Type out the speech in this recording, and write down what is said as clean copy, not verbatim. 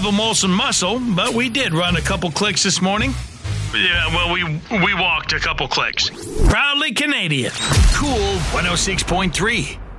have a Molson muscle, but we did run a couple clicks this morning. Yeah, well, we walked a couple clicks. Proudly Canadian. Cool 106.3.